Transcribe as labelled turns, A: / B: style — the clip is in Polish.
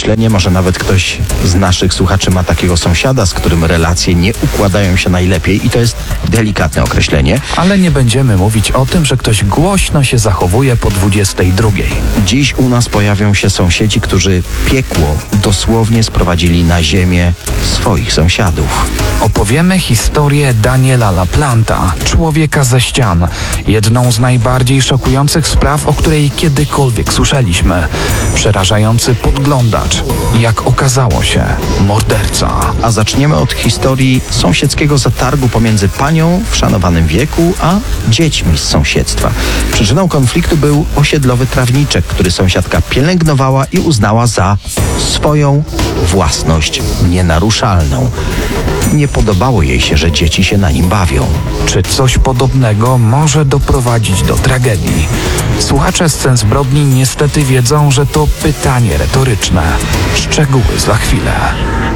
A: określenie. Może nawet ktoś z naszych słuchaczy ma takiego sąsiada, z którym relacje nie układają się najlepiej i to jest delikatne określenie.
B: Ale nie będziemy mówić o tym, że ktoś głośno się zachowuje po 22.
A: Dziś u nas pojawią się sąsiedzi, którzy piekło dosłownie sprowadzili na ziemię swoich sąsiadów.
B: Opowiemy historię Daniela LaPlanta, człowieka ze ścian. Jedną z najbardziej szokujących spraw, o której kiedykolwiek słyszeliśmy. Przerażający podglądacz. Jak okazało się, morderca.
A: A zaczniemy od historii sąsiedzkiego zatargu pomiędzy panią w szanowanym wieku, a dziećmi z sąsiedztwa. Przyczyną konfliktu był osiedlowy trawniczek, który sąsiadka pielęgnowała i uznała za swoją własność nienaruszalną. Nie podobało jej się, że dzieci się na nim bawią.
B: Czy coś podobnego może doprowadzić do tragedii? Słuchacze Scen zbrodni niestety wiedzą, że to pytanie retoryczne. Szczegóły za chwilę.